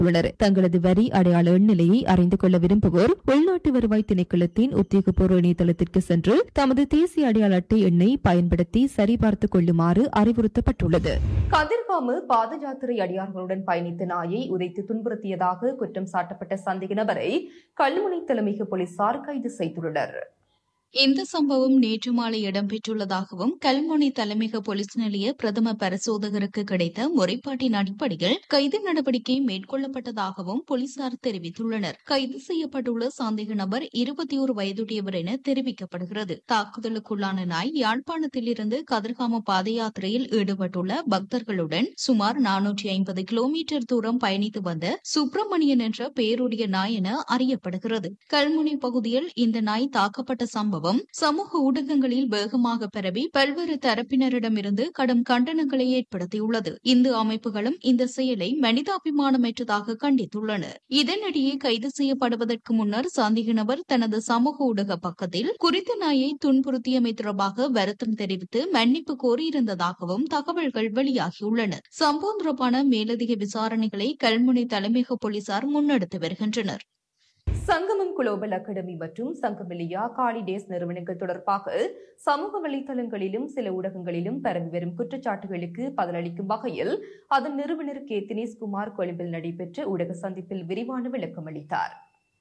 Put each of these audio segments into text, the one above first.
செய்யப்பட்டுள்ளனர். தங்களது வரி அடையாள எண்ணிலையை அறிந்து கொள்ள விரும்புவோர் உள்நாட்டு வருவாய் திணைக்களத்தின் உத்தியோகபூர்வ இணையதளத்திற்கு சென்று தமது தேசிய அடையாள அட்டை எண்ணை பயன்படுத்தி சரிபார்த்துக் கொள்ளுமாறு அறிவுறுத்தப்பட்டுள்ளது. கதிர்காமு பாத யாத்திரை அடியார்களுடன் பயணித்த நாயை உதைத்து துன்புறுத்தியதாக குற்றம் சாட்டப்பட்ட சந்தேக நபரை கல்முனை தலைமையக போலீசார் கைது செய்துள்ளனர். இந்த சம்பவம் நேற்று மாலை இடம்பெற்றுள்ளதாகவும் கல்முனை தலைமையக போலீஸ் நிலைய பிரதம பரிசோதகருக்கு கிடைத்த முறைப்பாட்டின் அடிப்படையில் கைது நடவடிக்கை மேற்கொள்ளப்பட்டதாகவும் போலீசார் தெரிவித்துள்ளனர். கைது செய்யப்பட்டுள்ள சந்தேக நபர் 21 வயதுடையவர் என தெரிவிக்கப்படுகிறது. தாக்குதலுக்குள்ளான நாய் யாழ்ப்பாணத்திலிருந்து கதிர்காம பாத யாத்திரையில் ஈடுபட்டுள்ள பக்தர்களுடன் சுமார் 450 கிலோமீட்டர் தூரம் பயணித்து வந்த சுப்பிரமணியன் என்ற பெயருடைய நாய் என அறியப்படுகிறது. கல்முனை பகுதியில் இந்த நாய் தாக்கப்பட்ட சம்பவம் சமூக ஊடகங்களில் வேகமாக பரவி பல்வேறு தரப்பினரிடமிருந்து கடும் கண்டனங்களை ஏற்படுத்தியுள்ளது. இந்து அமைப்புகளும் இந்த செயலை மனிதாபிமானமற்றதாக கண்டித்துள்ளனர். இதனிடையே கைது செய்யப்படுவதற்கு முன்னர் சந்தேக நபர் தனது சமூக ஊடக பக்கத்தில் குறித்த நாயை துன்புறுத்தியமை தொடர்பாக வருத்தம் தெரிவித்து மன்னிப்பு கோரியிருந்ததாகவும் தகவல்கள் வெளியாகியுள்ளன. சம்பவம் தொடர்பான மேலதிக விசாரணைகளை கல்முனை தலைமையக போலீசார் முன்னெடுத்து வருகின்றனர். சங்கமம் குளோபல் அகாடமி மற்றும் சங்கமிலியா காலிடேஸ் நிறுவனங்கள் தொடர்பாக சமூக வலைதளங்களிலும் சில ஊடகங்களிலும் பரவி வரும் குற்றச்சாட்டுகளுக்கு பதிலளிக்கும் வகையில் அதன் நிறுவனர் கே தினேஷ்குமார் கொழும்பில் நடைபெற்ற ஊடக சந்திப்பில் விரிவான விளக்கம் அளித்தார்.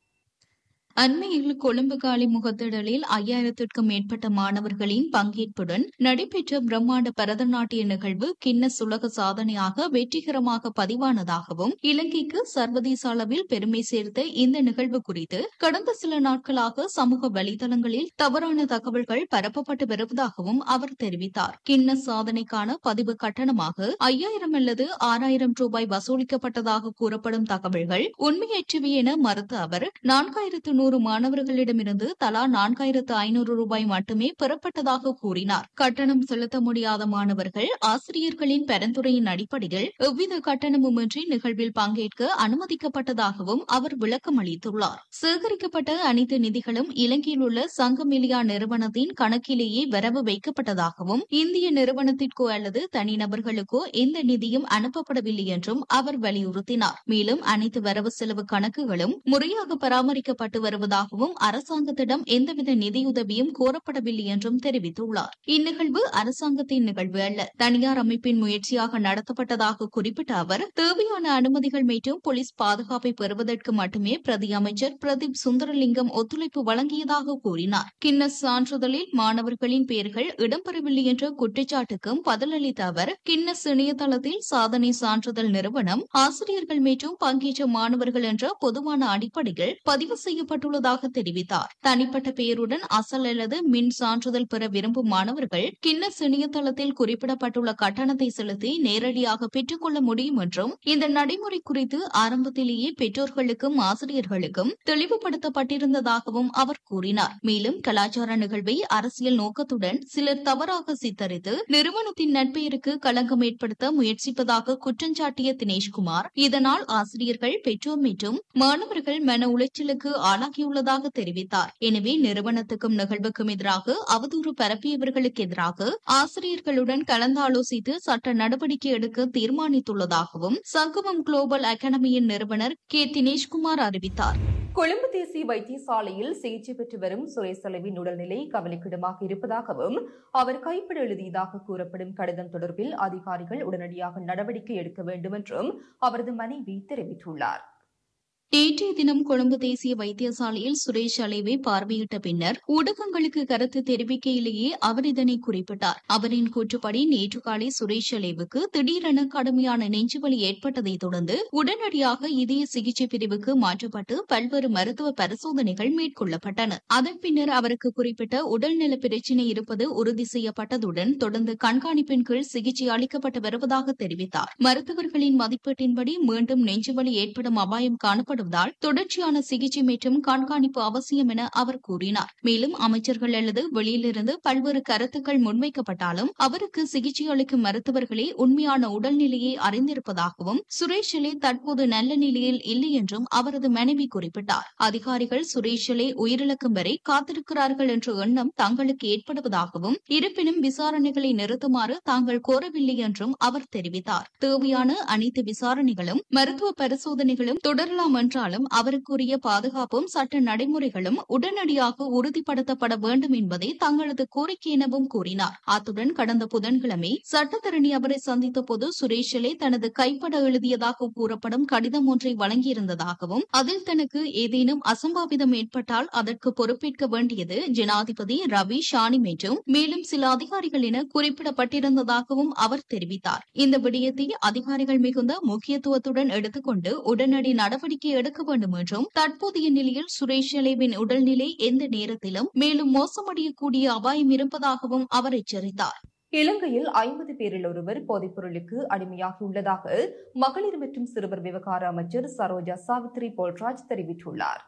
அண்மையில் கொழும்பு காலி முகத்திடலில் 5000க்கும் மேற்பட்ட மாணவர்களின் பங்கேற்புடன் நடைபெற்ற பிரம்மாண்ட பரதநாட்டிய நிகழ்வு கின்னஸ் உலக சாதனையாக வெற்றிகரமாக பதிவானதாகவும் இலங்கைக்கு சர்வதேச அளவில் பெருமை சேர்த்த இந்த நிகழ்வு குறித்து கடந்த சில நாட்களாக சமூக வலைதளங்களில் தவறான தகவல்கள் பரப்பப்பட்டு வருவதாகவும் அவர் தெரிவித்தார். கின்னஸ் சாதனைக்கான பதிவு கட்டணமாக 5000 அல்லது 6000 ரூபாய் வசூலிக்கப்பட்டதாக கூறப்படும் தகவல்கள் உண்மையற்றவை என மறுத்த அவர் 4100 மாணவர்களிடமிருந்து தலா 4500 ரூபாய் மட்டுமே பெறப்பட்டதாக கூறினார். கட்டணம் செலுத்த முடியாத மாணவர்கள் ஆசிரியர்களின் பரிந்துரையின் அடிப்படையில் எவ்வித கட்டணமுமின்றி நிகழ்வில் பங்கேற்க அனுமதிக்கப்பட்டதாகவும் அவர் விளக்கம் அளித்துள்ளார். சேகரிக்கப்பட்ட அனைத்து நிதிகளும் இலங்கையில் உள்ள சங்கமிலியா நிறுவனத்தின் கணக்கிலேயே வரவு வைக்கப்பட்டதாகவும் இந்திய நிறுவனத்திற்கோ அல்லது தனிநபர்களுக்கோ எந்த நிதியும் அனுப்பப்படவில்லை என்றும் அவர் வலியுறுத்தினார். மேலும் அனைத்து வரவு செலவு கணக்குகளும் முறையாக பராமரிக்கப்பட்டு வருவதாகவும் அரசாங்கத்திடம் எந்தவித நிதியுதவியும் கோரப்படவில்லை என்றும் தெரிவித்துள்ளார். இந்நிகழ்வு அரசாங்கத்தின் நிகழ்வு அல்ல, தனியார் அமைப்பின் முயற்சியாக நடத்தப்பட்டதாக குறிப்பிட்ட அவர் தேவையான அனுமதிகள் மற்றும் போலீஸ் பாதுகாப்பை பெறுவதற்கு மட்டுமே பிரதி அமைச்சர் பிரதீப் சுந்தரலிங்கம் ஒத்துழைப்பு வழங்கியதாக கூறினார். கின்னஸ் சான்றிதழில் மாணவர்களின் பெயர்கள் இடம்பெறவில்லை என்ற குற்றச்சாட்டுக்கும் பதிலளித்த அவர் கின்னஸ் இணையதளத்தில் சாதனை சான்றிதழ் நிறுவனம் ஆசிரியர்கள் மற்றும் பங்கேற்ற மாணவர்கள் என்ற பொதுவான அடிப்படையில் பதிவு செய்யப்பட்டுள்ளதாக தெரிவித்தார். தனிப்பட்ட பெயருடன் அசல் அல்லது மின் சான்றிதழ் பெற விரும்பும் மாணவர்கள் கின்னஸ் இணையதளத்தில் குறிப்பிடப்பட்டுள்ள கட்டணத்தை செலுத்தி நேரடியாக பெற்றுக் கொள்ள முடியும் என்றும் இந்த நடைமுறை குறித்து ஆரம்பத்திலேயே பெற்றோர்களுக்கும் ஆசிரியர்களுக்கும் தெளிவுபடுத்தப்பட்டிருந்ததாகவும் அவர் கூறினார். மேலும் கலாச்சார நிகழ்வை அரசியல் நோக்கத்துடன் சிலர் தவறாக சித்தரித்து நிறுவனத்தின் நற்பெயருக்கு களங்கம் ஏற்படுத்த முயற்சிப்பதாக குற்றஞ்சாட்டிய தினேஷ்குமார் இதனால் ஆசிரியர்கள் பெற்றோர் மற்றும் மாணவர்கள் மன உளைச்சலுக்கு ஆளாகியுள்ளதாக தெரிவித்தார். எனவே நிறுவனத்துக்கும் நிகழ்வுக்கும் எதிராக அவதூறு பரப்பியவர்களுக்கு எதிராக ஆசிரியர்களுடன் கலந்தாலோசித்து சட்ட நடவடிக்கை எடுக்க தீர்மானித்துள்ளதாகவும் சங்கமம் குளோபல் அகாடமியின் நிறுவனர் கே தினேஷ்குமார் அறிவித்தார். கொழும்பு தேசிய வைத்தியசாலையில் சிகிச்சை பெற்று வரும் சுரேஷ் தலைவின் உடல்நிலை கவலைக்கிடமாக இருப்பதாகவும் அவர் கைப்பட எழுதியதாக கூறப்படும் கடிதம் தொடர்பில் அதிகாரிகள் உடனடியாக நடவடிக்கை எடுக்க வேண்டும் என்றும் அவரது மனைவி தெரிவித்துள்ளார். நேற்றைய தினம் கொழும்பு தேசிய வைத்தியசாலையில் சுரேஷ் அலைவை பார்வையிட்ட பின்னர் ஊடகங்களுக்கு கருத்து தெரிவிக்கையிலேயே அவர் இதனை குறிப்பிட்டார். அவரின் கூற்றுப்படி நேற்று காலை சுரேஷ் அலைவுக்கு திடீரென கடுமையான நெஞ்சுவலி ஏற்பட்டதை தொடர்ந்து உடனடியாக இதய சிகிச்சை பிரிவுக்கு மாற்றப்பட்டு பல்வேறு மருத்துவ பரிசோதனைகள் மேற்கொள்ளப்பட்டன. அதன் பின்னர் அவருக்கு குறிப்பிட்ட உடல்நல பிரச்சினை இருப்பது உறுதி செய்யப்பட்டதுடன் தொடர்ந்து கண்காணிப்பின் கீழ் சிகிச்சை அளிக்கப்பட்டு வருவதாக தெரிவித்தார். மருத்துவர்களின் மதிப்பீட்டின்படி மீண்டும் நெஞ்சுவலி ஏற்படும் அபாயம் காணப்படும் ஏற்படுவதால் தொடர்ச்சியான சிகிச்சை மற்றும் கண்காணிப்பு அவசியம் என அவர் கூறினார். மேலும் அமைச்சர்கள் அல்லது வெளியிலிருந்து பல்வேறு கருத்துக்கள் முன்வைக்கப்பட்டாலும் அவருக்கு சிகிச்சை அளிக்கும் மருத்துவர்களே உண்மையான உடல்நிலையை அறிந்திருப்பதாகவும் சுரேஷிலே தற்போது நல்ல நிலையில் இல்லை என்றும் அவரது மனைவி குறிப்பிட்டார். அதிகாரிகள் சுரேஷிலே உயிரிழக்கும் வரை காத்திருக்கிறார்கள் என்ற எண்ணம் தங்களுக்கு ஏற்படுவதாகவும் இருப்பினும் விசாரணைகளை நிறுத்துமாறு தாங்கள் கோரவில்லை என்றும் அவர் தெரிவித்தார். தேவையான அனைத்து விசாரணைகளும் மருத்துவ பரிசோதனைகளும் தொடரலாம் என்றாலும் அவருக்குரிய பாதுகாப்பும் சட்ட நடைமுறைகளும் உடனடியாக உறுதிப்படுத்தப்பட வேண்டும் என்பதே தங்களது கோரிக்கை எனவும் கூறினார். அத்துடன் கடந்த புதன்கிழமை சட்டத்தரணி அவரை சந்தித்த போது சுரேஷிலே தனது கைப்பட எழுதியதாக கூறப்படும் கடிதம் ஒன்றை வழங்கியிருந்ததாகவும் அதில் தனக்கு ஏதேனும் அசம்பாவிதம் ஏற்பட்டால் அதற்கு பொறுப்பேற்க வேண்டியது ஜனாதிபதி ரவி ஷானி என்றும் மேலும் சில அதிகாரிகள் என குறிப்பிடப்பட்டிருந்ததாகவும் அவர் தெரிவித்தார். இந்த விடயத்தை அதிகாரிகள் மிகுந்த முக்கியத்துவத்துடன் எடுத்துக்கொண்டு உடனடி நடவடிக்கை எடுக்க வேண்டும் என்றும் தற்போதைய நிலையில் சுரேஷிலேவின் உடல்நிலை எந்த நேரத்திலும் மேலும் மோசமடையக்கூடிய அபாயம் இருப்பதாகவும் அவர் எச்சரித்தார். இலங்கையில் 50 பேரில் ஒருவர் போதைப்பொருளுக்கு அடிமையாகியுள்ளதாக மகளிர் மற்றும் சிறுவர் விவகார அமைச்சர் சரோஜா சாவித்ரி போல்ராஜ் தெரிவித்துள்ளார்.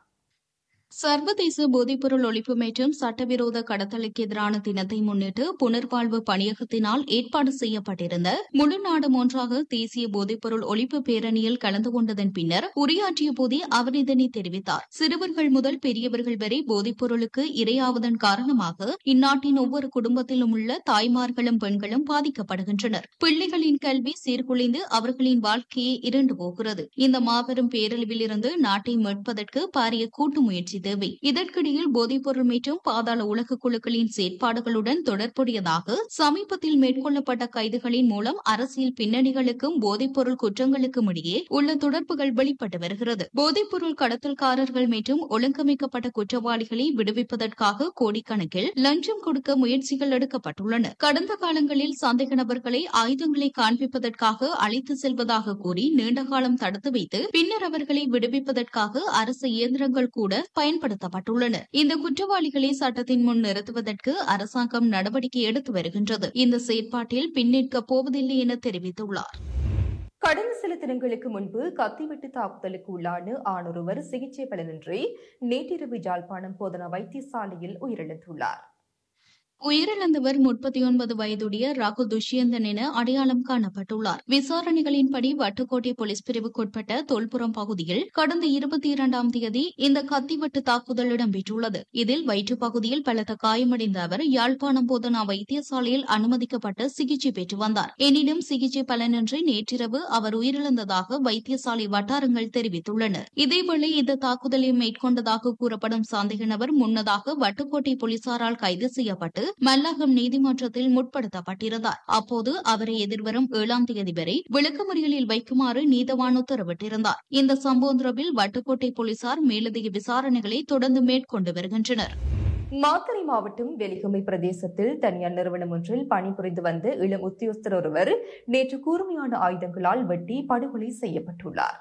சர்வதேச போதைப்பொருள் ஒழிப்பு மற்றும் சட்டவிரோத கடத்தலுக்கு எதிரான தினத்தை முன்னிட்டு புனர்வாழ்வு பணியகத்தினால் ஏற்பாடு செய்யப்பட்டிருந்த முழு நாடும் ஒன்றாக தேசிய போதைப்பொருள் ஒழிப்பு பேரணியில் கலந்து கொண்டதன் பின்னர் உரையாற்றிய போதே அவர் இதனை தெரிவித்தார். சிறுவர்கள் முதல் பெரியவர்கள் வரை போதைப்பொருளுக்கு இரையாவதன் காரணமாக இந்நாட்டின் ஒவ்வொரு குடும்பத்திலும் உள்ள தாய்மார்களும் பெண்களும் பாதிக்கப்படுகின்றனர். பிள்ளைகளின் கல்வி சீர்குலைந்து அவர்களின் வாழ்க்கையே இருண்டு போகிறது. இந்த மாபெரும் பேரழிவில் இருந்து நாட்டை மீட்பதற்கு பாரிய கூட்டு முயற்சி தேவை. இதற்கிடையில் போதைப்பொருள் மற்றும் பாதாள உலக குழுக்களின் செயற்பாடுகளுடன் தொடர்புடையதாக சமீபத்தில் மேற்கொள்ளப்பட்ட கைதுகளின் மூலம் அரசியல் பின்னணிகளுக்கும் போதைப்பொருள் குற்றங்களுக்கும் இடையே உள்ள தொடர்புகள் வெளிப்பட்டு வருகிறது. போதைப்பொருள் கடத்தல்காரர்கள் மற்றும் ஒழுங்கமைக்கப்பட்ட குற்றவாளிகளை விடுவிப்பதற்காக கோடிக்கணக்கில் லஞ்சம் கொடுக்க முயற்சிகள் எடுக்கப்பட்டுள்ளன. கடந்த காலங்களில் சந்தேக நபர்களை ஆயுதங்களை காண்பிப்பதற்காக அழைத்து செல்வதாக கூறி நீண்டகாலம் தடுத்து வைத்து பின்னர் அவர்களை விடுவிப்பதற்காக அரசு இயந்திரங்கள் கூட பயன்படுத்தப்பட்டுள்ளன. இந்த குற்றவாளிகளை சட்டத்தின் முன் நிறுத்துவதற்கு அரசாங்கம் நடவடிக்கை எடுத்து வருகின்றது. இந்த செயற்பாட்டில் பின்னிற்கப் போவதில்லை என தெரிவித்துள்ளார். கடந்த சில தினங்களுக்கு முன்பு கத்திவெட்டு தாக்குதலுக்கு உள்ளான ஆணொருவர் சிகிச்சை பலனின்றி நேற்றிரவு யாழ்ப்பாணம் போதனா வைத்தியசாலையில் உயிரிழந்துள்ளார். உயிரிழந்தவர் 39 வயதுடைய ரகு துஷ்யந்தன் என அடையாளம் காணப்பட்டுள்ளார். விசாரணைகளின்படி வட்டுக்கோட்டை போலீஸ் பிரிவுக்குட்பட்ட தொல்புரம் பகுதியில் கடந்த 22ஆம் தேதி இந்த கத்திவெட்டு தாக்குதல் இடம்பெற்றுள்ளது. இதில் வயிற்றுப் பகுதியில் பலத்த காயமடைந்த அவர் யாழ்ப்பாணம் போதனா வைத்தியசாலையில் அனுமதிக்கப்பட்டு சிகிச்சை பெற்று வந்தார். எனினும் சிகிச்சை பலனின்றி நேற்றிரவு அவர் உயிரிழந்ததாக வைத்தியசாலை வட்டாரங்கள் தெரிவித்துள்ளன. இதேவேளை இந்த தாக்குதலை மேற்கொண்டதாக கூறப்படும் சந்தேக நபர் முன்னதாக வட்டுக்கோட்டை போலீசாரால் கைது செய்யப்பட்டு மல்லாகம் நீதிமன்றத்தில் முற்படுத்தப்பட்டிருந்தார். அப்போது அவரை எதிர்வரும் 7ஆம் தேதி வரை விளக்கமறியலில் வைக்குமாறு நீதவான் உத்தரவிட்டிருந்தார். இந்த சம்பவம் தொடர்பில் வட்டுக்கோட்டை போலீசார் மேலதிக விசாரணைகளை தொடர்ந்து மேற்கொண்டு வருகின்றனர். மாத்தறை மாவட்டம் வெலிகமை பிரதேசத்தில் தனியார் நிறுவனம் ஒன்றில் பணிபுரிந்து வந்த இளம் உத்தியோகஸ்தர் ஒருவர் நேற்று கூர்மையான ஆயுதங்களால் வெட்டி படுகொலை செய்யப்பட்டுள்ளார்.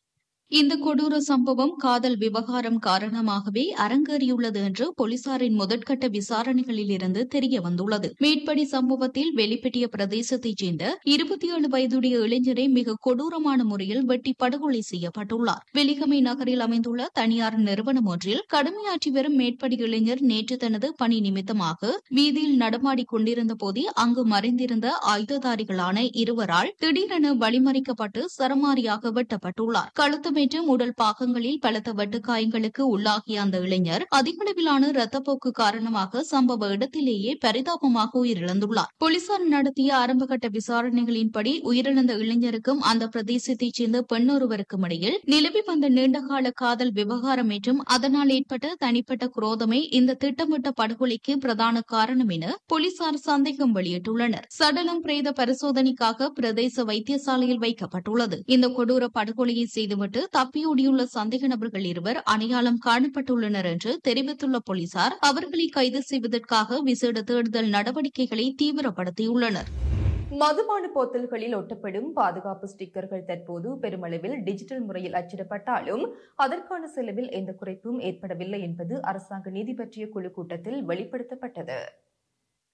இந்த கொடூர சம்பவம் காதல் விவகாரம் காரணமாகவே அரங்கேறியுள்ளது என்று போலீசாரின் முதற்கட்ட விசாரணைகளில் இருந்து தெரிய வந்துள்ளது. மேற்படி சம்பவத்தில் வெளிப்பட்டிய பிரதேசத்தைச் சேர்ந்த 27 வயதுடைய இளைஞரை மிக கொடூரமான முறையில் வெட்டி படுகொலை செய்யப்பட்டுள்ளார். வெலிகமை நகரில் அமைந்துள்ள தனியார் நிறுவனம் ஒன்றில் கடமையாற்றி வரும் மேற்படி இளைஞர் நேற்று தனது பணி நிமித்தமாக வீதியில் நடமாடிக் கொண்டிருந்த போதே அங்கு மறைந்திருந்த ஆயுததாரிகளான இருவரால் திடீரென வழிமறிக்கப்பட்டு சரமாரியாக வெட்டப்பட்டுள்ளார். கழுத்து மற்றும் உடல் பாகங்களில் பலத்த வெட்டுக்காயங்களுக்கு உள்ளாகிய அந்த இளைஞர் அதிகளவிலான ரத்தப்போக்கு காரணமாக சம்பவ இடத்திலேயே பரிதாபமாக உயிரிழந்துள்ளார். போலீசார் நடத்திய ஆரம்பகட்ட விசாரணைகளின்படி உயிரிழந்த இளைஞருக்கும் அந்த பிரதேசத்தைச் சேர்ந்த பெண்ணொருவருக்கும் இடையில் நிலவி வந்த நீண்டகால காதல் விவகாரம் மற்றும் அதனால் ஏற்பட்ட தனிப்பட்ட குரோதமே இந்த திட்டமிட்ட படுகொலைக்கு பிரதான காரணம் என போலீசார் சந்தேகம் வெளியிட்டுள்ளனர். சடலம் பிரேத பரிசோதனைக்காக பிரதேச வைத்தியசாலையில் வைக்கப்பட்டுள்ளது. இந்த கொடூர படுகொலையை செய்துவிட்டு தப்பியோடியுள்ள சந்தேக நபர்கள் இருவர் அடையாளம் காணப்பட்டுள்ளனர் என்று தெரிவித்துள்ள போலீசார் அவர்களை கைது செய்வதற்காக விசேட தேடுதல் நடவடிக்கைகளை தீவிரப்படுத்தியுள்ளனர். மதுபான போத்தல்களில் ஒட்டப்படும் பாதுகாப்பு ஸ்டிக்கர்கள் தற்போது பெருமளவில் டிஜிட்டல் முறையில் அச்சிடப்பட்டாலும் அதற்கான செலவில் எந்த குறைப்பும் ஏற்படவில்லை என்பது அரசாங்க நிதி பற்றிய குழு கூட்டத்தில் வெளிப்படுத்தப்பட்டது.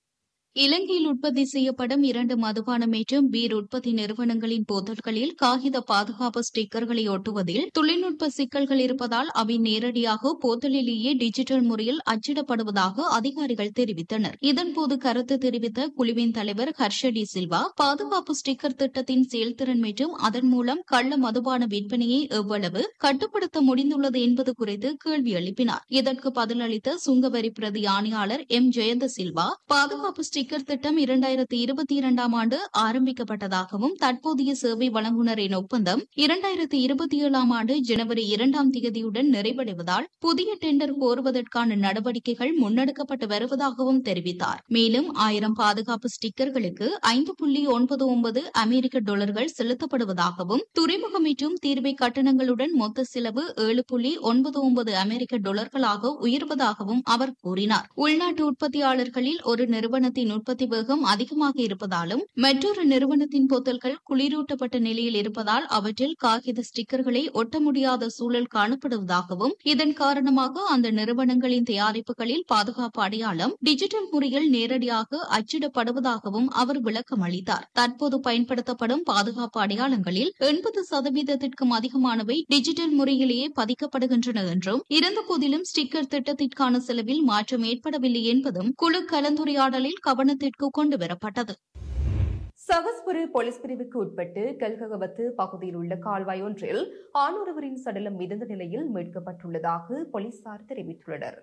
இலங்கையில் உற்பத்தி செய்யப்படும் 2 மதுபான மற்றும் பீர் உற்பத்தி நிறுவனங்களின் போத்தல்களில் காகித பாதுகாப்பு ஸ்டிக்கர்களை ஒட்டுவதில் தொழில்நுட்ப சிக்கல்கள் இருப்பதால் அவை நேரடியாக போத்தலிலேயே டிஜிட்டல் முறையில் அச்சிடப்படுவதாக அதிகாரிகள் தெரிவித்தனர். இதன்போது கருத்து தெரிவித்த குழுவின் தலைவர் ஹர்ஷடி சில்வா, பாதுகாப்பு ஸ்டிக்கர் திட்டத்தின் செயல்திறன் மற்றும் அதன் மூலம் கள்ள மதுபான விற்பனையை எவ்வளவு கட்டுப்படுத்த முடிந்துள்ளது என்பது குறித்து கேள்வி எழுப்பினார். இதற்கு பதிலளித்த சுங்கவரி பிரதி ஆணையாளர் எம் ஜெயந்த சில்வா, பாதுகாப்பு ஸ்டிக்கர் திட்டம் 2022ஆம் ஆண்டு ஆரம்பிக்கப்பட்டதாகவும் தற்போதைய சேவை வழங்குநரின் ஒப்பந்தம் 2027ஆம் ஆண்டு ஜனவரி 2ஆம் தேதியுடன் நிறைவடைவதால் புதிய டெண்டர் கோருவதற்கான நடவடிக்கைகள் முன்னெடுக்கப்பட்டு வருவதாகவும் தெரிவித்தார். மேலும் 1000 பாதுகாப்பு ஸ்டிக்கர்களுக்கு $5.99 அமெரிக்க டாலர்கள் செலுத்தப்படுவதாகவும் துறைமுகம் மற்றும் தீர்வை கட்டணங்களுடன் மொத்த செலவு $7.99 அமெரிக்க டாலர்களாக உயர்வதாகவும் அவர் கூறினார். உள்நாட்டு உற்பத்தியாளர்களில் ஒரு நிறுவனத்தின் உற்பத்தி வேகம் அதிகமாக இருப்பதாலும் மற்றொரு நிறுவனத்தின் போத்தல்கள் குளிரூட்டப்பட்ட நிலையில் இருப்பதால் அவற்றில் காகித ஸ்டிக்கர்களை ஒட்ட முடியாத சூழல் காணப்படுவதாகவும் இதன் காரணமாக அந்த நிறுவனங்களின் தயாரிப்புகளில் பாதுகாப்பு அடையாளம் டிஜிட்டல் முறையில் நேரடியாக அச்சிடப்படுவதாகவும் அவர் விளக்கம் அளித்தார். தற்போது பயன்படுத்தப்படும் பாதுகாப்பு அடையாளங்களில் 80%க்கும் அதிகமானவை டிஜிட்டல் முறையிலேயே பதிக்கப்படுகின்றன என்றும், இருந்தபோதிலும் ஸ்டிக்கர் திட்டத்திற்கான செலவில் மாற்றம் ஏற்படவில்லை என்பதும் குழு கலந்துரையாடலில் கவனத்திற்கு கொண்டுவரப்பட்டது. சகஸ்புர போலீஸ் பிரிவுக்கு உட்பட்டு கல்ககவத்து பகுதியில் உள்ள கால்வாய் ஒன்றில் ஆணொருவரின் சடலம் மிதந்த நிலையில் மீட்கப்பட்டுள்ளதாக போலீசார் தெரிவித்துள்ளனர்.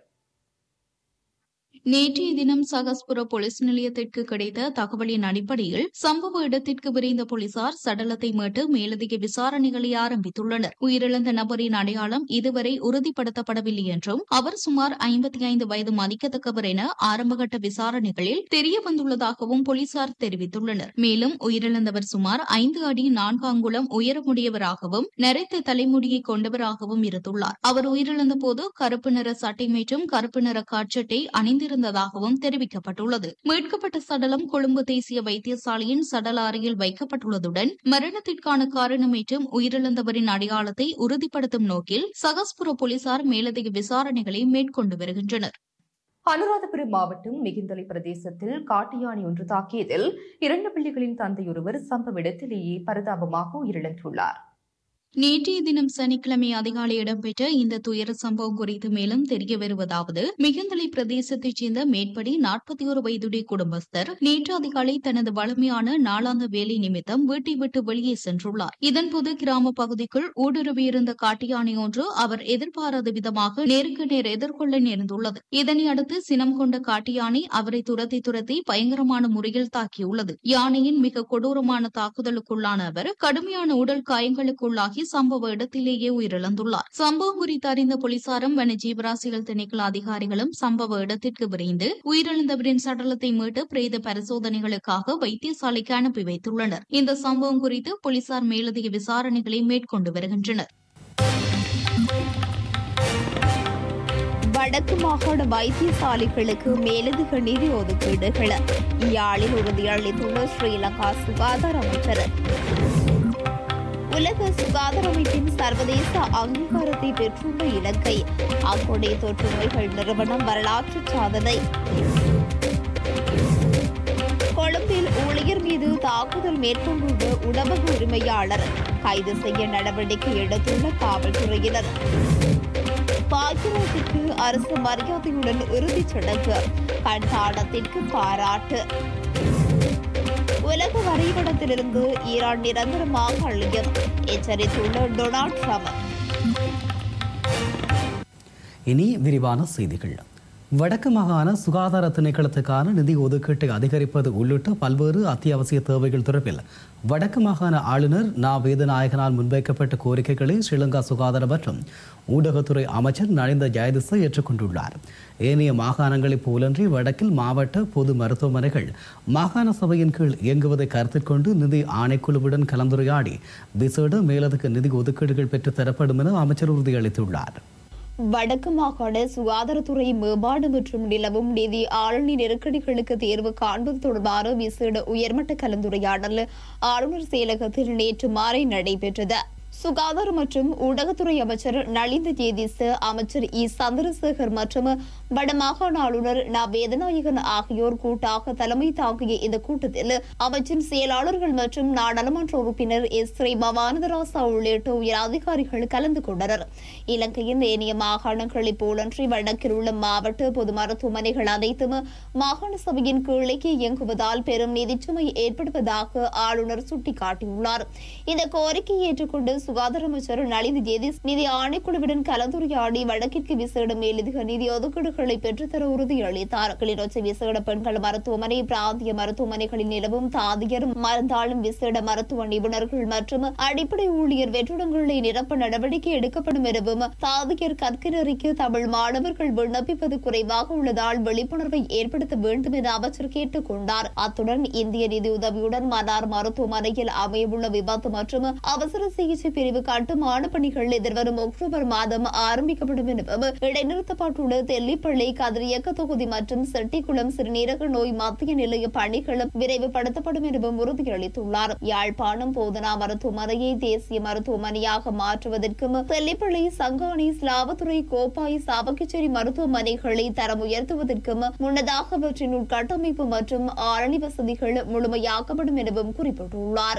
நேற்றைய தினம் சகஸ்புர போலீஸ் நிலையத்திற்கு கிடைத்த தகவலின் அடிப்படையில் சம்பவ இடத்திற்கு விரைந்த போலீசார் சடலத்தை மீட்டு மேலதிக விசாரணைகளை ஆரம்பித்துள்ளனர். உயிரிழந்த நபரின் அடையாளம் இதுவரை உறுதிப்படுத்தப்படவில்லை என்றும் அவர் சுமார் 55 வயது மதிக்கத்தக்கவர் என ஆரம்பகட்ட விசாரணைகளில் தெரியவந்துள்ளதாகவும் போலீசார் தெரிவித்துள்ளனர். மேலும் உயிரிழந்தவர் சுமார் 5 அடி 4 அங்குலம் உயரமுடையவராகவும் நரைத்த தலைமுடியை கொண்டவராகவும் இருந்துள்ளார். அவர் உயிரிழந்த போது கருப்பு நிற சட்டை மற்றும் கருப்பு நிற காட்சட்டை அணிந்திருந்ததாகவும் தெரிவிக்கப்பட்டுள்ளது. மீட்கப்பட்ட சடலம் கொழும்பு தேசிய வைத்தியசாலையின் சடல அறையில் வைக்கப்பட்டுள்ளதுடன் மரணத்திற்கான காரணம் மற்றும் உயிரிழந்தவரின் அடையாளத்தை உறுதிப்படுத்தும் நோக்கில் சகஸ்புர போலீசார் மேலதிக விசாரணைகளை மேற்கொண்டு வருகின்றனர். அனுராதபுரம் மாவட்டம் மிகிந்தலை பிரதேசத்தில் காட்டு யானை ஒன்று தாக்கியதில் 2 பிள்ளைகளின் தந்தையொருவர் சம்பவ இடத்திலேயே பரிதாபமாக உயிரிழந்துள்ளார். நேற்றைய தினம் சனிக்கிழமை அதிகாலை இடம்பெற்ற இந்த துயர சம்பவம் குறித்து மேலும் தெரிய வருவதாவது, மிகுந்தலை பிரதேசத்தைச் சேர்ந்த மேற்படி 41 வயதுடைய குடும்பஸ்தர் நேற்று அதிகாலை தனது வழமையான நாளாந்த வேலை நிமித்தம் வீட்டை விட்டு வெளியே சென்றுள்ளார். இதன்போது கிராம பகுதிக்குள் ஊடுருவியிருந்த காட்டு யானை ஒன்று அவர் எதிர்பாராத விதமாக நேருக்கு நேர் எதிர்கொள்ள நேர்ந்துள்ளது. இதனை அடுத்து சினம் கொண்ட காட்டு யானை அவரை துரத்தி பயங்கரமான முறையில் தாக்கியுள்ளது. யானையின் மிக கொடூரமான தாக்குதலுக்குள்ளான அவர் கடுமையான உடல் காயங்களுக்குள்ளாகி சம்பவ இடத்திலேயே உயிரிழந்துள்ளார். சம்பவம் குறித்து அறிந்த போலீசாரும் வன ஜீவராசிகள் திணைக்கள அதிகாரிகளும் சம்பவ இடத்திற்கு விரைந்து உயிரிழந்தவரின் சடலத்தை மீட்டு பிரேத பரிசோதனைகளுக்காக வைத்தியசாலைக்கு அனுப்பி வைத்துள்ளனர். இந்த சம்பவம் குறித்து போலீசார் மேலதிக விசாரணைகளை மேற்கொண்டு வருகின்றனர். வடக்கு மாகாண வைத்தியசாலைகளுக்கு மேலதிக நிதி ஒதுக்கீடுகள் யாழில் உறுதியளித்துள்ள ஸ்ரீலங்கா சுகாதார அமைச்சர். உலக சுகாதார அமைப்பின் சர்வதேச அங்கீகாரத்தை பெற்றுள்ள இலங்கை அங்கொடை தொற்று நோய்கள் நிறுவனம் வரலாற்று சாதனை. கொழும்பில் ஊழியர் மீது தாக்குதல் மேற்கொண்டுள்ள உணவக உரிமையாளர் கைது செய்ய நடவடிக்கை எடுத்துள்ள காவல்துறையினர். பாக்கியராஜிற்கு அரசு மரியாதையுடன் இறுதிச் சடங்கு, கண்தானத்திற்கு பாராட்டு. உலக வரைபடத்திலிருந்து ஈரான் நிரந்தரமாக அழியும் எச்சரித்துள்ள டொனால்ட் ட்ரம்ப். இனி விரிவான செய்திகள். வடக்கு மாகாண சுகாதார திணைக்களத்துக்கான நிதி ஒதுக்கீட்டை அதிகரிப்பது உள்ளிட்ட பல்வேறு அத்தியாவசிய தேவைகள் தொடர்பில் வடக்கு மாகாண ஆளுநர் நா வேதநாயகனால் முன்வைக்கப்பட்ட கோரிக்கைகளை ஸ்ரீலங்கா சுகாதார மற்றும் ஊடகத்துறை அமைச்சர் நலிந்த ஜெயதிச ஏற்றுக்கொண்டுள்ளார். ஏனைய மாகாணங்களைப் போலன்றி வடக்கில் மாவட்ட பொது மருத்துவமனைகள் மாகாண சபையின் கீழ் இயங்குவதை கருத்தில் கொண்டு நிதி ஆணைக்குழுவுடன் கலந்துரையாடி விசேட மேலதிக நிதி ஒதுக்கீடுகள் பெற்றுத் தரப்படும் என அமைச்சர் உறுதியளித்துள்ளார். வடக்கு மாகாண சுகாதாரத்துறை மேம்பாடு மற்றும் நிலவும் நிதி ஆளுநி நெருக்கடிகளுக்கு தேர்வு காண்பது தொடர்பான விசேட உயர்மட்ட கலந்துரையாடல் ஆளுநர் செயலகத்தில் நேற்று மாலை நடைபெற்றது. சுகாதார மற்றும் ஊடகத்துறை அமைச்சர் நலிந்த ஜேதிஸ், அமைச்சர் இ சந்திரசேகர் மற்றும் வடமாகாண ஆளுநர் ந வேதநாயகன் ஆகியோர் கூட்டாக தலைமை தாங்கிய இந்த கூட்டத்தில் அமைச்சின் செயலாளர்கள் மற்றும் நாடாளுமன்ற உறுப்பினர் எஸ் ஸ்ரீ பவானந்தராசா உள்ளிட்ட உயர் அதிகாரிகள் கலந்து கொண்டனர். இலங்கையின் ஏனைய மாகாணங்களைப் போலன்றி வடக்கில் உள்ள மாவட்ட பொது மருத்துவமனைகள் அனைத்தும் மாகாண சபையின் கீழே இயங்குவதால் பெரும் நிதிச்சுமை ஏற்படுவதாக ஆளுநர் சுட்டிக்காட்டியுள்ளார். இந்த கோரிக்கையை ஏற்றுக்கொண்டு சுகாதார அமைச்சர் நலிந்த ஜேதிஸ் நிதி ஆணைக்குழுவுடன் கலந்துரையாடி வடக்கிற்கு விசேட மேலதிக நிதி ஒதுக்கீடுகளை பெற்றுத்தர உறுதியளித்தார். கிளிநொச்சி விசேட பெண்கள் மருத்துவமனை, பிராந்திய மருத்துவமனைகளில் நிலவும் தாதியர், மருந்தாளும் விசேட மருத்துவ நிபுணர்கள் மற்றும் அடிப்படை ஊழியர் வெற்றிடங்களை நிரப்ப நடவடிக்கை எடுக்கப்படும் எனவும், தாதியர் கற்கைநெறிக்கு தமிழ் மாணவர்கள் விண்ணப்பிப்பது குறைவாக உள்ளதால் விழிப்புணர்வை ஏற்படுத்த வேண்டும் என அமைச்சர் கேட்டுக் கொண்டார். அத்துடன் இந்திய நிதி உதவியுடன் மன்னார் மருத்துவமனையில் அமையவுள்ள விபத்து மற்றும் அவசர சிகிச்சை பிரிவு கட்டுமான பணிகள் எதிர்வரும் அக்டோபர் மாதம் ஆரம்பிக்கப்படும் எனவும், இடைநிறுத்தப்பட்டுள்ள தெல்லிப்பள்ளி, கதிரியக்க தொகுதி மற்றும் செட்டிக்குளம் சிறுநீரக நோய் மத்திய நிலைய பணிகளும் விரைவுபடுத்தப்படும் எனவும் உறுதியளித்துள்ளார். யாழ்ப்பாணம் போதனா மருத்துவமனையை தேசிய மருத்துவமனையாக மாற்றுவதற்கும், தெல்லிப்பள்ளி, சங்கானி, ஸ்லாவத்துறை, கோப்பாய், சாவகச்சேரி மருத்துவமனைகளை தரம் உயர்த்துவதற்கும் முன்னதாக அவற்றின் உட்கட்டமைப்பு மற்றும் ஆரணி வசதிகள் முழுமையாக்கப்படும் எனவும் குறிப்பிட்டுள்ளார்.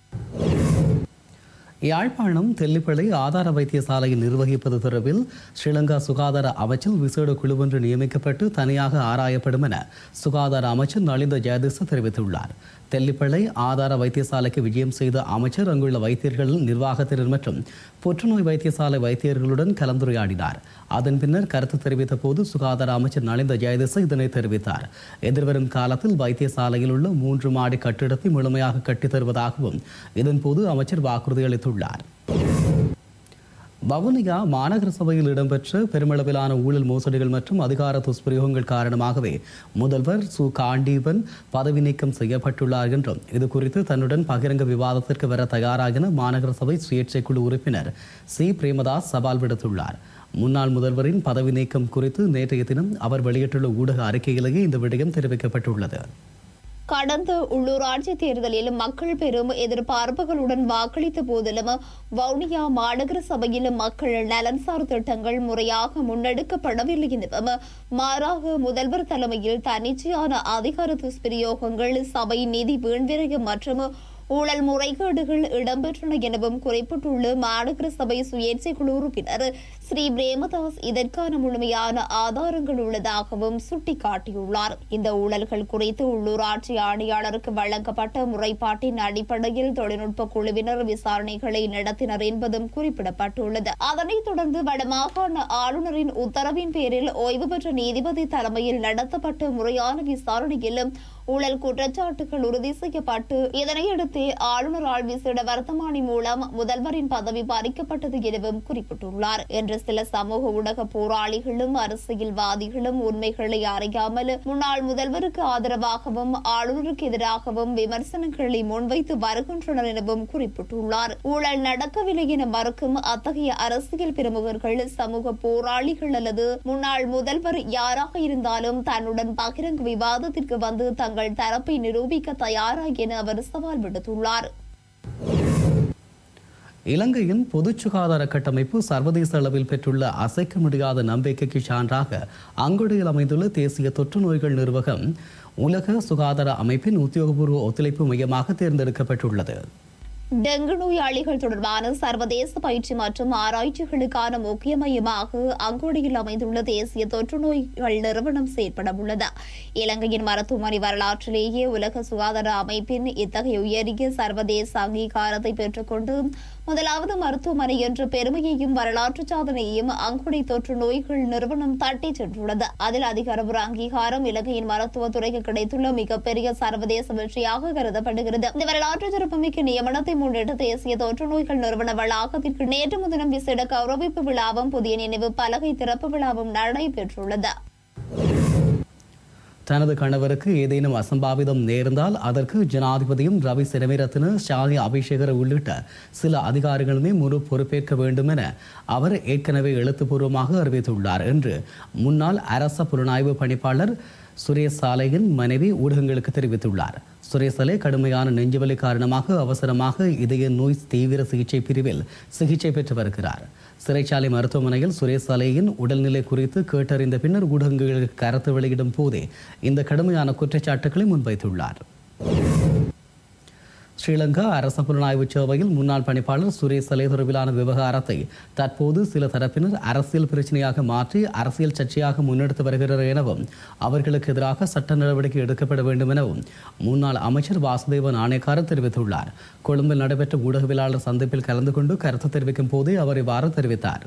யாழ்ப்பாணம் தெல்லிப்பளை ஆதார வைத்தியசாலையை நிர்வகிப்பது தொடர்பில் ஸ்ரீலங்கா சுகாதார அமைச்சில் விசேட குழு ஒன்று நியமிக்கப்பட்டு தனியாக ஆராயப்படும் என சுகாதார அமைச்சர் நலிந்த ஜெயதிச தெரிவித்துள்ளார். தெல்லிப்பளை ஆதார வைத்தியசாலைக்கு விஜயம் செய்த அமைச்சர் அங்குள்ள வைத்தியர்கள், நிர்வாகத்தினர் மற்றும் புற்றுநோய் வைத்தியசாலை வைத்தியர்களுடன் கலந்துரையாடினார். அதன் பின்னர் கருத்து தெரிவித்த போது சுகாதார அமைச்சர் நலிந்த ஜெயதிச இதனை தெரிவித்தார். எதிர்வரும் காலத்தில் வைத்தியசாலையில் உள்ள 3 மாடி கட்டிடத்தை முழுமையாக கட்டித்தருவதாகவும் இதன்போது அமைச்சர் வாக்குறுதி அளித்துள்ளார். வவுனியா மாநகர சபையில் இடம்பெற்ற பெருமளவிலான ஊழல் மோசடிகள் மற்றும் அதிகார துஷ்பிரயோகங்கள் காரணமாகவே முதல்வர் சு காண்டீபன் பதவி நீக்கம் செய்யப்பட்டுள்ளார் என்றும், இது குறித்து தன்னுடன் பகிரங்க விவாதத்திற்கு வர தயாராக மாநகர சபை சுயேட்சை குழு உறுப்பினர் சி பிரேமதாஸ் சவால் விடுத்துள்ளார். முன்னாள் முதல்வரின் பதவி நீக்கம் குறித்து நேற்றைய தினம் அவர் வெளியிட்டுள்ள ஊடக அறிக்கையிலேயே இந்த விடயம் தெரிவிக்கப்பட்டுள்ளது. கடந்த உள்ளூராட்சி தேர்தலில் மக்கள் பெரும் எதிர்பார்ப்புகளுடன் வாக்களித்த போதிலும் வவுனியா மாநகர சபையில் மக்கள் நலன்சார் திட்டங்கள் முறையாக முன்னெடுக்கப்படவில்லை எனவும், மாறாக முதல்வர் தலைமையில் தன்னிச்சையான அதிகார துஷ்பிரயோகங்கள், சபை நிதி வீண்விரயம் மற்றும் ஊழல் முறைகேடுகள் இடம்பெற்றன எனவும் குறிப்பிட்டுள்ள மாநகர சபை சுயேட்சை குழு உறுப்பினர் ஸ்ரீ பிரேமதாஸ் இதற்கான முழுமையான ஆதாரங்கள் உள்ளதாகவும் சுட்டிக்காட்டியுள்ளார். இந்த ஊழல்கள் குறித்து உள்ளூராட்சி ஆணையாளருக்கு வழங்கப்பட்ட முறைப்பாட்டின் அடிப்படையில் தொழில்நுட்ப குழுவினர் விசாரணைகளை நடத்தினர் என்பதும் குறிப்பிடப்பட்டுள்ளது. அதனைத் தொடர்ந்து வடமாகாண ஆளுநரின் உத்தரவின் பேரில் ஓய்வு பெற்ற நீதிபதி தலைமையில் நடத்தப்பட்ட முறையான விசாரணையிலும் ஊழல் குற்றச்சாட்டுகள் உறுதி செய்யப்பட்டு இதனையடுத்து ஆளுநரால் விசேட வர்த்தமானி மூலம் முதல்வரின் பதவி பறிக்கப்பட்டது எனவும் குறிப்பிட்டுள்ளார். என்று சில சமூக ஊடக போராளிகளும் அரசியல்வாதிகளும் உண்மைகளை அறியாமல் முன்னாள் முதல்வருக்கு ஆதரவாகவும் ஆளுநருக்கு எதிராகவும் விமர்சனங்களை முன்வைத்து வருகின்றனர் எனவும் குறிப்பிட்டுள்ளார். ஊழல் நடக்கவில்லை என மறுக்கும் அத்தகைய அரசியல் பிரமுகர்கள், சமூக போராளிகள் அல்லது முன்னாள் முதல்வர் யாராக இருந்தாலும் தன்னுடன் பகிரங்க விவாதத்திற்கு வந்து தங்கள் தரப்பை நிரூபிக்க தயாரா என அவர் சவால் விடுத்துள்ளார். இலங்கையின் பொது சுகாதார கட்டமைப்பு சர்வதேச அளவில் பெற்றுள்ள அசைக்க முடியாத நம்பிக்கைக்கு சான்றாக அங்குடையில் அமைந்துள்ள தேசிய தொற்று நோய்கள் நிர்வாகம் உலக சுகாதார அமைப்பின் உத்தியோகபூர்வ ஒத்துழைப்பு மையமாக தேர்ந்தெடுக்கப்பட்டுள்ளது. டெங்கு நோயாளிகள் தொடர்பான சர்வதேச பயிற்சி மற்றும் ஆராய்ச்சிகளுக்கான முக்கிய மையமாக அங்கோடியில் அமைந்துள்ள தேசிய தொற்று நோய்கள் நிறுவனம் செயற்பட உள்ளது. இலங்கையின் மருத்துவமனை வரலாற்றிலேயே உலக சுகாதார அமைப்பின் இத்தகைய உயரிய சர்வதேச அங்கீகாரத்தை பெற்றுக்கொண்டு முதலாவது மருத்துவமனை என்ற பெருமையையும் வரலாற்று சாதனையையும் அங்கோடி தொற்று நோய்கள் நிறுவனம் தட்டி சென்றுள்ளது. அதில் அதிகாரப்பூர்வ அங்கீகாரம் இலங்கையின் மருத்துவத்துறைக்கு கிடைத்துள்ள மிகப்பெரிய சர்வதேச வெற்றியாக கருதப்படுகிறது. இந்த வரலாற்று சிறப்புமிக்க நியமனத்தை முன்னிட்டு தேசிய தொற்று நோய்கள் நிறுவன வளாகத்திற்கு நேற்று முன்தினம் விசேட கௌரவிப்பு விழாவும் புதிய நினைவு பலகை திறப்பு விழாவும் நடைபெற்றுள்ளது. தனது கணவருக்கு ஏதேனும் அசம்பாவிதம் நேர்ந்தால் அதற்கு ஜனாதிபதியும் ரவி செனவிரத்ன, ஷாலி அபிஷேகர் உள்ளிட்ட சில அதிகாரிகளுமே முழு பொறுப்பேற்க வேண்டும் என அவர் ஏற்கனவே எழுத்துப்பூர்வமாக அறிவித்துள்ளார் என்று முன்னாள் அரச புலனாய்வு பணிப்பாளர் சுரேஷ் சாலையின் மனைவி ஊடகங்களுக்கு தெரிவித்துள்ளார். சுரேசலே கடுமையான நெஞ்சுவலி காரணமாக அவசரமாக இதய நோய் தீவிர சிகிச்சை பிரிவில் சிகிச்சை பெற்று வருகிறார். சிறைச்சாலை மருத்துவமனையில் சுரேசலேயின் உடல்நிலை குறித்து கேட்டறிந்த பின்னர் ஊடகங்களுக்கு கருத்து வெளியிடும் போதே இந்த கடுமையான குற்றச்சாட்டுகளை முன்வைத்துள்ளார். ஸ்ரீலங்கா அரச புலனாய்வு சேவையில் முன்னாள் பணிப்பாளர் சுரேசலே தொடர்பிலான விவகாரத்தை தற்போது சில தரப்பினர் அரசியல் பிரச்சனையாக மாற்றி அரசியல் சர்ச்சையாக முன்னெடுத்து வருகிறார் எனவும் அவர்களுக்கு எதிராக சட்ட நடவடிக்கை எடுக்கப்பட வேண்டும் எனவும் முன்னாள் அமைச்சர் வாசுதேவ நாணயக்கார தெரிவித்துள்ளார். கொழும்பில் நடைபெற்ற ஊடகவியலாளர் சந்திப்பில் கலந்து கொண்டு கருத்து தெரிவிக்கும் போதே அவர் இவ்வாறு தெரிவித்தார்.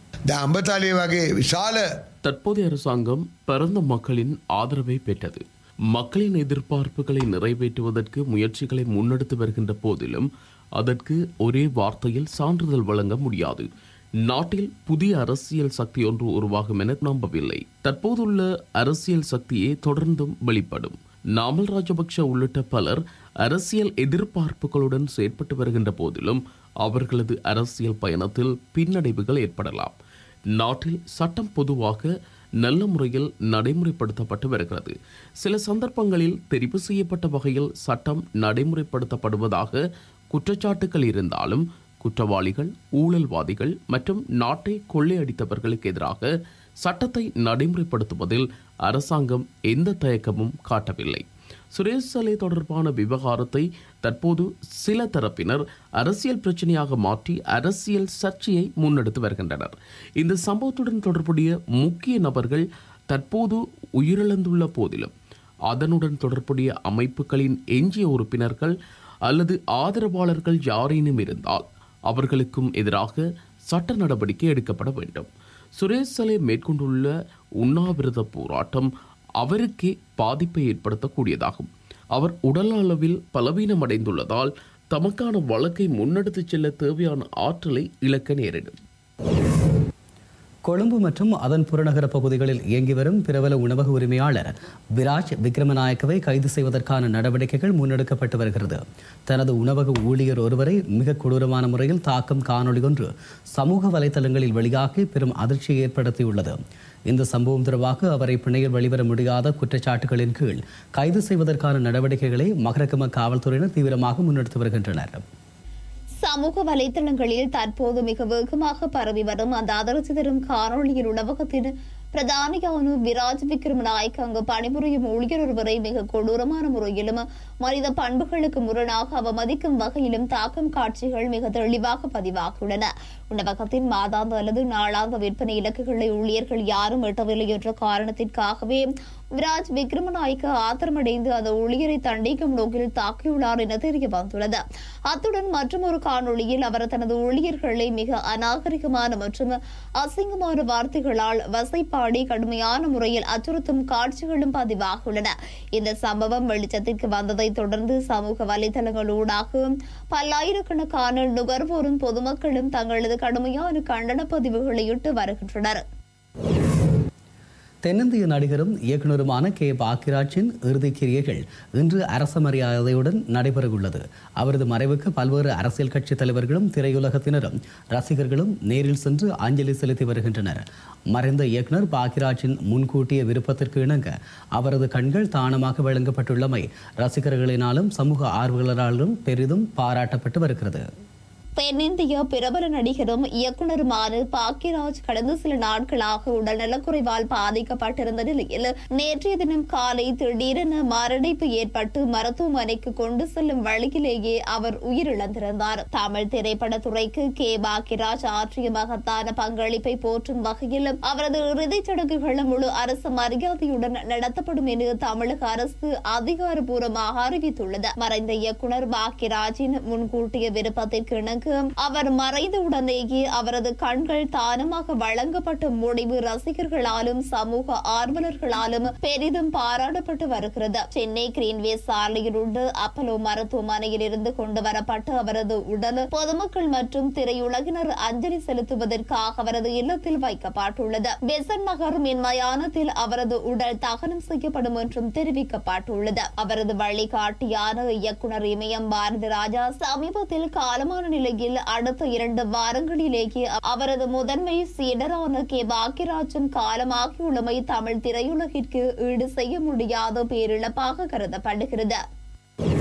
தற்போதைய அரசாங்கம் பரந்த மக்களின் ஆதரவை பெற்றது. மக்களின் எதிர்பார்ப்புகளை நிறைவேற்றுவதற்கு முயற்சிகளை முன்னெடுத்து வருகின்ற போதிலும் அதற்கு ஒரே வார்த்தையில் சான்றிதழ் வழங்க முடியாது. நாட்டில் புதிய அரசியல் சக்தி ஒன்று உருவாகும் என நம்பவில்லை. தற்போதுள்ள அரசியல் சக்தியே தொடர்ந்தும் வெளிப்படும். நாமல் ராஜபக்ஷ உள்ளிட்ட பலர் அரசியல் எதிர்பார்ப்புகளுடன் செயற்பட்டு வருகின்ற போதிலும் அவர்களது அரசியல் பயணத்தில் பின்னடைவுகள் ஏற்படலாம். நாட்டில் சட்டம் பொதுவாக நல்ல முறையில் நடைமுறைப்படுத்தப்பட்டு வருகிறது. சில சந்தர்ப்பங்களில் தெரிவு செய்யப்பட்ட வகையில் சட்டம் நடைமுறைப்படுத்தப்படுவதாக குற்றச்சாட்டுகள் இருந்தாலும் குற்றவாளிகள், ஊழல்வாதிகள் மற்றும் நாட்டை கொள்ளையடித்தவர்களுக்கு எதிராக சட்டத்தை நடைமுறைப்படுத்துவதில் அரசாங்கம் எந்த தயக்கமும் காட்டவில்லை. சுரேசலே தொடர்பான விவகாரத்தை தற்போது சில தரப்பினர் அரசியல் பிரச்சனையாக மாற்றி அரசியல் சர்ச்சையை முன்னெடுத்து வருகின்றனர். இந்த சம்பவத்துடன் தொடர்புடைய முக்கிய நபர்கள் தற்போது உயிரிழந்துள்ள போதிலும் அதனுடன் தொடர்புடைய அமைப்புகளின் எஞ்சிய உறுப்பினர்கள் அல்லது ஆதரவாளர்கள் யாரேனும் இருந்தால் அவர்களுக்கும் எதிராக சட்ட நடவடிக்கை எடுக்கப்பட வேண்டும். சுரேசலே மேற்கொண்டுள்ள உண்ணாவிரத போராட்டம் அவருக்கே பாதிப்பை ஏற்படுத்தக்கூடியதாகும். அவர் உடல் அளவில் பலவீனமடைந்துள்ளதால் தமக்கான வழக்கை முன்னெடுத்துச் செல்ல தேவையான ஆற்றலை இழக்க நேரிடும். கொழும்பு மற்றும் அதன் புறநகர பகுதிகளில் இயங்கி வரும் பிரபல உணவக உரிமையாளர் விராஜ் விக்ரமநாயக்கவை கைது செய்வதற்கான நடவடிக்கைகள் முன்னெடுக்கப்பட்டு வருகிறது. தனது உணவக ஊழியர் ஒருவரை மிக கொடூரமான முறையில் தாக்கும் காணொலி ஒன்று சமூக வலைதளங்களில் வெளியாகி பெரும் அதிர்ச்சியை ஏற்படுத்தியுள்ளது. இந்த சம்பவம் தொடர்பாக அவரை பிணையில் வெளிவர முடியாத குற்றச்சாட்டுகளின் கீழ் கைது செய்வதற்கான நடவடிக்கைகளை மகரகம காவல்துறையினர் தீவிரமாக முன்னெடுத்து வருகின்றனர். சமூக வலைதளங்களில் தற்போது மிக வேகமாக பரவி வரும் அந்த அதிர்ச்சி தரும் காணொலியில் உணவகத்தின் பிரதானியான விராஜ் விக்ரமநாயக்க அங்கு பணிபுரியும் ஊழியர் ஒருவரை மிக கொடூரமான முறையிலும் மனித பண்புகளுக்கு முரணாக அவமதிக்கும் வகையிலும் தாக்கும் காட்சிகள் மிக தெளிவாக பதிவாகியுள்ளன. உணவகத்தின் மாதாந்த அல்லது நாளாந்த விற்பனை இலக்குகளை ஊழியர்கள் யாரும் எட்டவில்லை என்ற காரணத்திற்காகவே விராஜ் விக்ரமநாயக்க ஆத்திரமடைந்து அந்த ஊழியரை தண்டிக்கும் நோக்கில் தாக்கியுள்ளார் என தெரிய வந்துள்ளது. அத்துடன் மற்றொரு காணொலியில் அவர் தனது ஊழியர்களை மிக அநாகரிகமான மற்றும் அசிங்கமான வார்த்தைகளால் வசைப்பாடி கடுமையான முறையில் அச்சுறுத்தும் காட்சிகளும் பதிவாகியுள்ளன. இந்த சம்பவம் வெளிச்சத்திற்கு வந்ததை தொடர்ந்து சமூக வலைதளங்களூடாக பல்லாயிரக்கணக்கான நுகர்வோரும் பொதுமக்களும் தங்களது கடுமையான கண்டன பதிவுகளை இட்டு வருகின்றனர். தென்னிந்திய நடிகரும் இயக்குநருமான கே பாக்கியராஜின் இறுதிக்கிரியைகள் இன்று அரச மரியாதையுடன் நடைபெறவுள்ளது. அவரது மறைவுக்கு பல்வேறு அரசியல் கட்சி தலைவர்களும் திரையுலகத்தினரும் ரசிகர்களும் நேரில் சென்று அஞ்சலி செலுத்தி வருகின்றனர். மறைந்த இயக்குநர் பாக்கியராஜின் முன்கூட்டிய விருப்பத்திற்கு இணங்க அவரது கண்கள் தானமாக வழங்கப்பட்டுள்ளமை ரசிகர்களினாலும் சமூக ஆர்வலராலும் பெரிதும் பாராட்டப்பட்டு வருகிறது. தென்னிந்திய பிரபல நடிகரும் இயக்குநருமான பாக்கியராஜ் கடந்த சில நாட்களாக உடல் நலக்குறைவால் பாதிக்கப்பட்டிருந்த நிலையில் நேற்றைய தினம் காலை திடீரென மாரடைப்பு ஏற்பட்டு மருத்துவமனைக்கு கொண்டு செல்லும் வழியிலேயே அவர் உயிரிழந்திருந்தார். தமிழ் திரைப்படத்துறைக்கு கே பாக்கியராஜ் ஆற்றிய மகத்தான பங்களிப்பை போற்றும் வகையில் அவரது இறுதிச் சடங்குகள் முழு அரசு மரியாதையுடன் நடத்தப்படும் என தமிழக அரசு அதிகாரப்பூர்வமாக அறிவித்துள்ளது. மறைந்த இயக்குநர் பாக்கியராஜின் முன்கூட்டிய விருப்பத்திற்கு இணங்க அவர் மறைந்தவுடனேயே அவரது கண்கள் தானமாக வழங்கப்பட்ட முடிவு ரசிகர்களாலும் சமூக ஆர்வலர்களாலும் பெரிதும் பாராட்டப்பட்டு வருகிறது. சென்னை கிரீன்வே சாலையில் உள்ள அப்பலோ மருத்துவமனையில் இருந்து கொண்டு வரப்பட்ட அவரது உடல் பொதுமக்கள் மற்றும் திரையுலகினர் அஞ்சலி செலுத்துவதற்காக அவரது இல்லத்தில் வைக்கப்பட்டுள்ளது. பெசன் நகர் மின்மயானத்தில் அவரது உடல் தகனம் செய்யப்படும் என்றும் தெரிவிக்கப்பட்டுள்ளது. அவரது வழிகாட்டியான இயக்குநர் இமயம் பாரதி ராஜா சமீபத்தில் காலமான நிலையில் அடுத்த 2 வாரங்களிலேயே அவரது முதன்மை சீடரான கே பாக்கியராஜன் காலமாகியுள்ளமை தமிழ் திரையுலகிற்கு ஈடு செய்ய முடியாத பேரிழப்பாக கருதப்படுகிறது.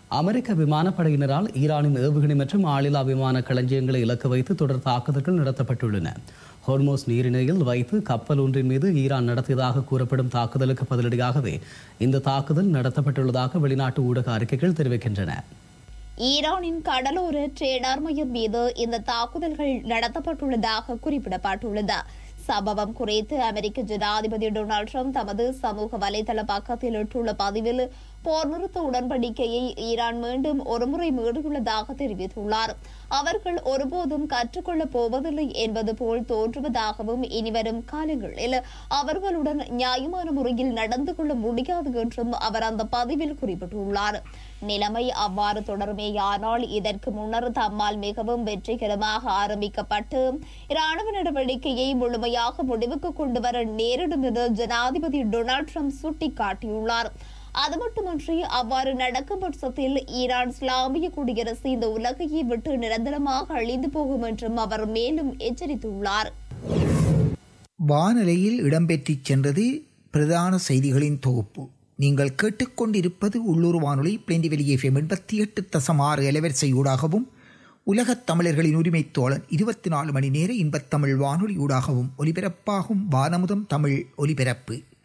அமெரிக்க விமானப்படையினரால் ஈரானின் ஏவுகணை மற்றும் ஆளில்லா விமான களஞ்சியங்களை இலக்கு வைத்து தொடர் தாக்குதல்கள் நடத்தப்பட்டுள்ளன. ஹோர்மோஸ் நீரிணையில் வைத்து கப்பல் ஒன்றின் மீது ஈரான் நடத்தியதாக கூறப்படும் தாக்குதலுக்கு பதிலடியாகவே இந்த தாக்குதல் நடத்தப்பட்டுள்ளதாக வெளிநாட்டு ஊடக அறிக்கைகள் தெரிவிக்கின்றன. ஈரானின் கடலோர ட்ரேடார் மையம் மீது இந்த தாக்குதல்கள் நடத்தப்பட்டுள்ளதாக குறிப்பிடப்பட்டுள்ளது. சம்பவம் குறித்து அமெரிக்க ஜனாதிபதி டொனால்டு டிரம்ப் தமது சமூக வலைதள பக்கத்தில் இட்டுள்ள பதிவில் போர் நிறுத்த உடன்படிக்கையை ஈரான் மீண்டும் ஒருமுறை மீறியுள்ளதாக தெரிவித்துள்ளார். அவர்கள் ஒருபோதும் கற்றுக்கொள்ளப் போவதில்லை என்பது போல் தோன்றுவதாகவும் இனிவரும் காலங்களில் அவர்களுடன் நியாயமான முறையில் நடந்து கொள்ள முடியாது என்றும் அவர் அந்த பதிவில் குறிப்பிட்டுள்ளார். நிலைமை அவ்வாறு தொடருமேயானால் இதற்கு முன்னர் தம்மால் மிகவும் வெற்றிகரமாக ஆரம்பிக்கப்பட்டு இராணுவ நடவடிக்கையை முழுமையாக முடிவுக்கு கொண்டு வர நேரிடும் என ஜனாதிபதி டொனால்டு டிரம்ப் சுட்டிக்காட்டியுள்ளார். அது மட்டுமன்றி அவ்வாறு நடக்கும் பட்சத்தில் ஈரான் இஸ்லாமிய குடியரசு இந்த உலகையை விட்டு நிரந்தரமாக அழிந்து போகும் என்றும் அவர் மேலும் எச்சரித்துள்ளார். வானிலையில் இடம்பெற்றுச் சென்றது பிரதான செய்திகளின் தொகுப்பு. நீங்கள் கேட்டுக்கொண்டிருப்பது உள்ளூர் வானொலி பிளேண்டிவெளி FM 88.6 அலைவரிசையூடாகவும் உலகத் தமிழர்களின் உரிமை தோழன் 24 மணி நேர இன்பத்தமிழ் வானொலியூடாகவும் ஒலிபரப்பாகும் வானமுதம் தமிழ் ஒலிபரப்பு.